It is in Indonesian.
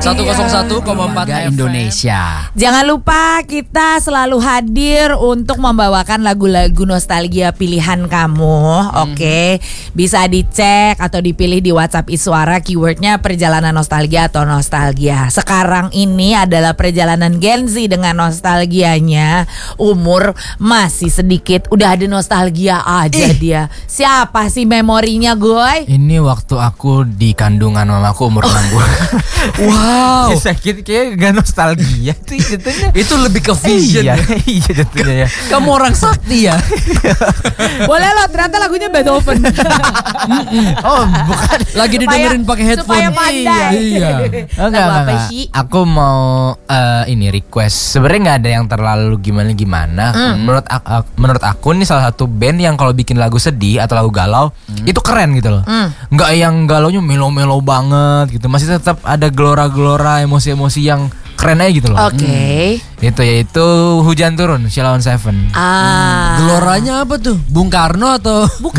101,4 Indonesia. Jangan lupa kita selalu hadir untuk membawakan lagu-lagu nostalgia pilihan kamu. Oke. Bisa dicek atau dipilih di WhatsApp Iswara keywordnya perjalanan nostalgia atau nostalgia. Sekarang ini adalah perjalanan Gen Z dengan nostalgianya. Umur masih sedikit, udah ada nostalgia aja dia. Siapa sih memorinya, Goy? Ini waktu aku di kandungan mamaku umur 6 bulan. Wow. Sakit kayak gak nostalgia itu jatuhnya. Itu lebih ke vision. Iya jatuhnya ya. Kamu orang sakti ya. Boleh loh, ternyata lagunya Beethoven. Oh bukan. Lagi didengerin pakai headphone. Supaya pandai. Iya. Enggak. Aku mau ini request. Sebenarnya nggak ada yang terlalu gimana. Menurut aku nih salah satu band yang kalau bikin lagu sedih atau lagu galau itu keren gitu loh. Nggak yang galaunya melo-melo banget gitu. Masih tetap ada gelora-gelora emosi-emosi yang keren aja gitu loh. Oke. Itu yaitu Hujan Turun Sheila on 7. Geloranya apa tuh? Bung Karno atau?